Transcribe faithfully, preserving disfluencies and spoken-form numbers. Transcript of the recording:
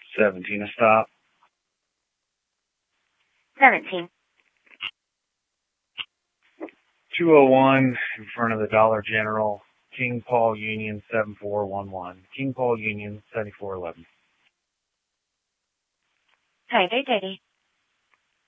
seventeen, a stop. seventeen. two oh one in front of the Dollar General, King Paul Union seven four one one. King Paul Union seventy-four eleven. Hi, there, Daddy.